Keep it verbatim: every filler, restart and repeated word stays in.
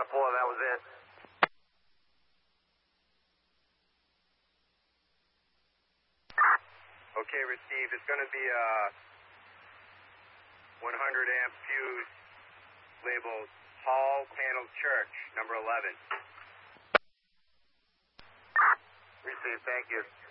four, that was it. Okay, received. It's going to be a one hundred amp fuse labeled Hall Panel Church, number eleven. Received, thank you.